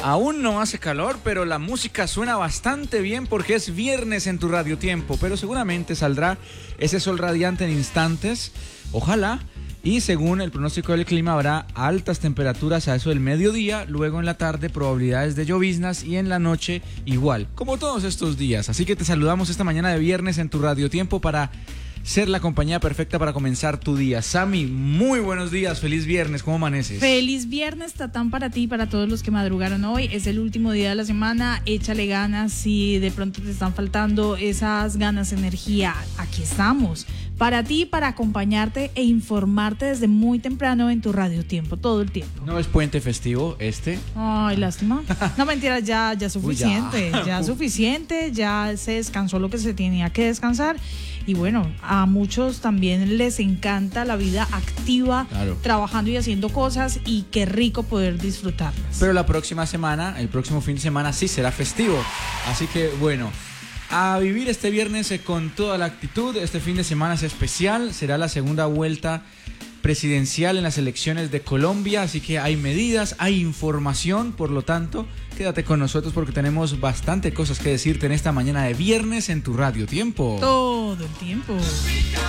Aún no hace calor, pero la música suena bastante bien porque es viernes en tu Radio Tiempo, pero seguramente saldrá ese sol radiante en instantes, ojalá, y según el pronóstico del clima habrá altas temperaturas a eso del mediodía, luego en la tarde probabilidades de lloviznas y en la noche igual, como todos estos días. Así que te saludamos esta mañana de viernes en tu Radio Tiempo para ser la compañía perfecta para comenzar tu día. Sami, muy buenos días, feliz viernes, ¿cómo amaneces? Feliz viernes, Tatán, para ti y para todos los que madrugaron hoy. Es el último día de la semana, échale ganas. Si de pronto te están faltando esas ganas, energía, aquí estamos para ti, para acompañarte e informarte desde muy temprano en tu Radio Tiempo, todo el tiempo. ¿No es puente festivo este? Ay, lástima. No, mentira, ya suficiente. Uy, ya suficiente, ya se descansó lo que se tenía que descansar. Y bueno, a muchos también les encanta la vida activa, claro, trabajando y haciendo cosas, y qué rico poder disfrutarlas. Pero la próxima semana, el próximo fin de semana sí será festivo. Así que bueno, a vivir este viernes con toda la actitud. Este fin de semana es especial, será la segunda vuelta presidencial en las elecciones de Colombia, así que hay medidas, hay información, por lo tanto, quédate con nosotros porque tenemos bastante cosas que decirte en esta mañana de viernes en tu Radio Tiempo. Todo el tiempo.